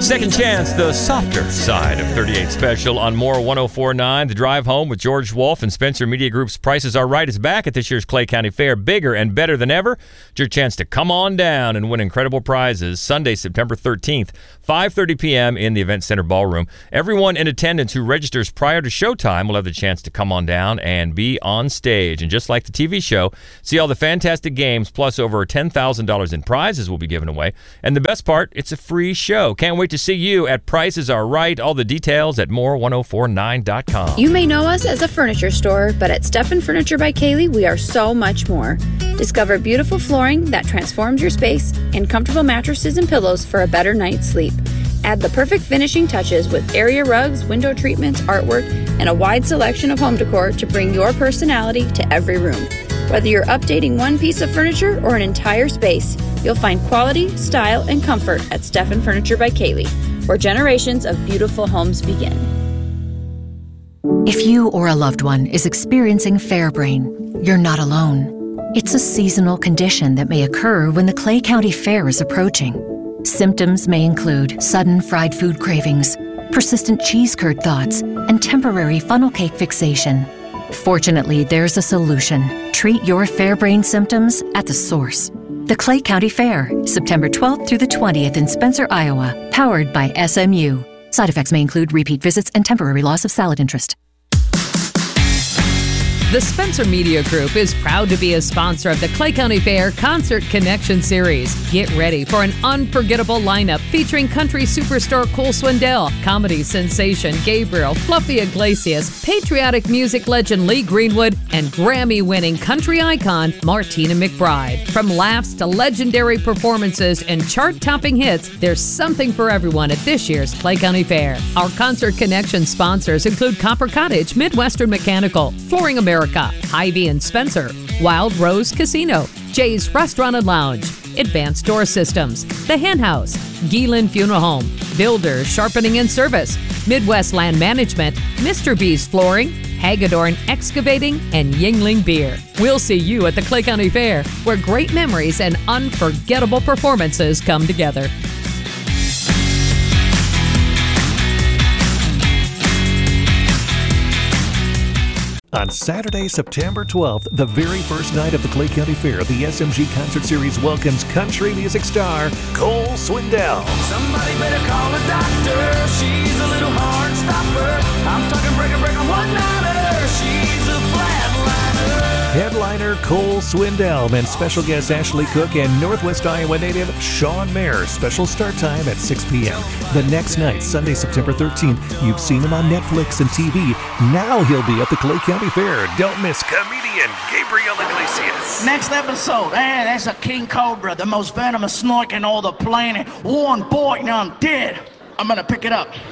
Second Chance, the softer side of 38 Special on More 104.9. The Drive Home with George Wolf and Spencer Media Group's Prices Are Right is back at this year's Clay County Fair, bigger and better than ever. It's your chance to come on down and win incredible prizes. Sunday, September 13th, 5:30 p.m. in the Event Center Ballroom. Everyone in attendance who registers prior to showtime will have the chance to come on down and be on stage. And just like the TV show, see all the fantastic games, plus over $10,000 in prizes will be given away. And the best part, it's a free show. Can't wait to see you at Prices Are Right. All the details at more1049.com. You may know us as a furniture store, but at Stephan Furniture by Kaylee, we are so much more. Discover beautiful flooring that transforms your space and comfortable mattresses and pillows for a better night's sleep. Add the perfect finishing touches with area rugs, window treatments, artwork, and a wide selection of home decor to bring your personality to every room. Whether you're updating one piece of furniture or an entire space, you'll find quality, style, and comfort at Stephan Furniture by Kaylee, where generations of beautiful homes begin. If you or a loved one is experiencing Fairbrain, you're not alone. It's a seasonal condition that may occur when the Clay County Fair is approaching. Symptoms may include sudden fried food cravings, persistent cheese curd thoughts, and temporary funnel cake fixation. Fortunately, there's a solution. Treat your Fairbrain symptoms at the source. The Clay County Fair, September 12th through the 20th in Spencer, Iowa, powered by SMU. Side effects may include repeat visits and temporary loss of salad interest. The Spencer Media Group is proud to be a sponsor of the Clay County Fair Concert Connection Series. Get ready for an unforgettable lineup featuring country superstar Cole Swindell, comedy sensation Gabriel, Fluffy Iglesias, patriotic music legend Lee Greenwood, and Grammy-winning country icon Martina McBride. From laughs to legendary performances and chart-topping hits, there's something for everyone at this year's Clay County Fair. Our Concert Connection sponsors include Copper Cottage, Midwestern Mechanical, Flooring America, Hy-Vee and Spencer, Wild Rose Casino, Jay's Restaurant and Lounge, Advanced Door Systems, The Hen House, Geelan Funeral Home, Builders Sharpening and Service, Midwest Land Management, Mr. B's Flooring, Hagedorn Excavating, and Yingling Beer. We'll see you at the Clay County Fair, where great memories and unforgettable performances come together. On Saturday, September 12th, the very first night of the Clay County Fair, the SMG Concert Series welcomes country music star Cole Swindell. Somebody better call a doctor. She's a little hard stopper. I'm talking breaker, one-nighter. She's a flatliner. Headliner Cole Swindell and special guest Ashley Cook and Northwest Iowa native Sean Mayer. Special start time at 6 p.m. The next night, Sunday, September 13th, you've seen him on Netflix and TV. Now he'll be at the Clay County Fair. Don't miss comedian Gabriel Iglesias. Next episode, that's a king cobra, the most venomous snake in all the planet. One boy, and I'm dead. I'm gonna pick it up.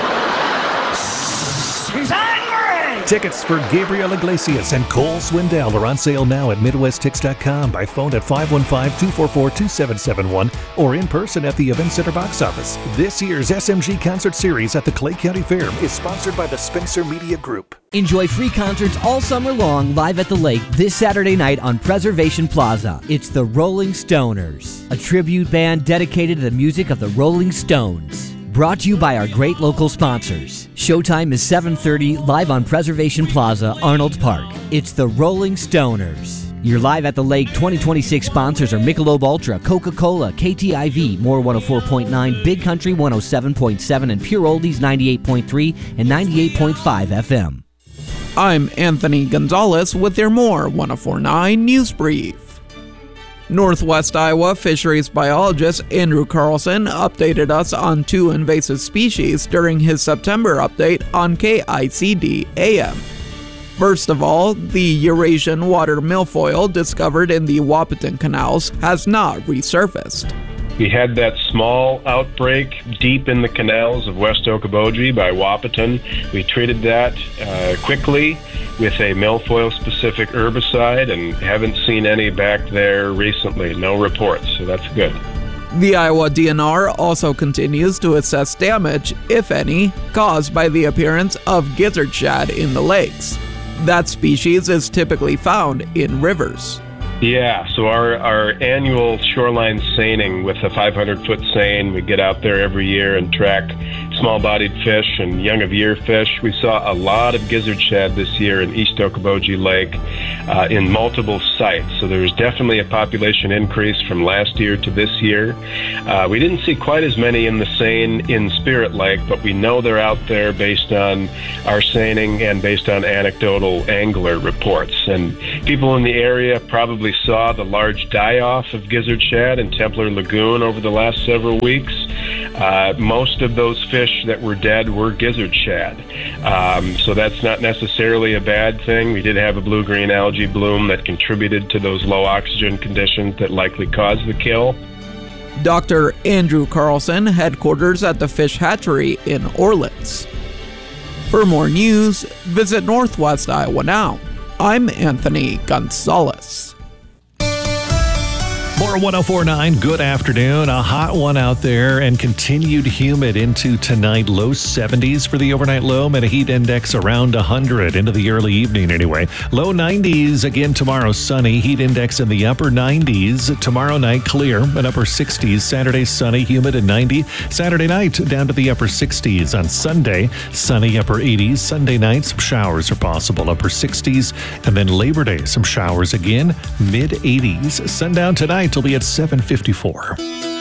He's angry! Tickets for Gabriel Iglesias and Cole Swindell are on sale now at MidwestTix.com, by phone at 515-244-2771, or in person at the Event Center box office. This year's SMG Concert Series at the Clay County Fair is sponsored by the Spencer Media Group. Enjoy free concerts all summer long live at the lake this Saturday night on Preservation Plaza. It's the Rolling Stoners, a tribute band dedicated to the music of the Rolling Stones. Brought to you by our great local sponsors. Showtime is 7:30 live on Preservation Plaza, Arnold Park. It's the Rolling Stoners. Your Live at the Lake 2026 sponsors are Michelob Ultra, Coca-Cola, KTIV, More 104.9, Big Country 107.7, and Pure Oldies 98.3 and 98.5 FM. I'm Anthony Gonzalez with your More 104.9 News Brief. Northwest Iowa fisheries biologist Andrew Carlson updated us on 2 invasive species during his September update on KICD AM. First of all, the Eurasian water milfoil discovered in the Wahpeton canals has not resurfaced. We had that small outbreak deep in the canals of West Okoboji by Wahpeton. We treated that quickly with a milfoil-specific herbicide and haven't seen any back there recently. No reports, so that's good. The Iowa DNR also continues to assess damage, if any, caused by the appearance of gizzard shad in the lakes. That species is typically found in rivers. Yeah, so our annual shoreline seining with a 500-foot seine, we get out there every year and track small-bodied fish and young-of-year fish. We saw a lot of gizzard shad this year in East Okoboji Lake in multiple sites. So there's definitely a population increase from last year to this year. We didn't see quite as many in the seine in Spirit Lake, but we know they're out there based on our seining and based on anecdotal angler reports. And people in the area probably saw the large die-off of gizzard shad in Templar Lagoon over the last several weeks. Most of those fish that were dead were gizzard shad. So that's not necessarily a bad thing. We did have a blue-green algae bloom that contributed to those low oxygen conditions that likely caused the kill. Dr. Andrew Carlson, headquarters at the Fish Hatchery in Orleans. For more news, visit Northwest Iowa Now. I'm Anthony Gonzalez. More 104.9, good afternoon. A hot one out there and continued humid into tonight. Low 70s for the overnight low and a heat index around 100 into the early evening anyway. Low 90s again tomorrow, sunny. Heat index in the upper 90s. Tomorrow night, clear and upper 60s. Saturday, sunny, humid and 90. Saturday night, down to the upper 60s. On Sunday, sunny, upper 80s. Sunday night, some showers are possible, upper 60s. And then Labor Day, some showers again, mid 80s. Sundown tonight will be at 7:54.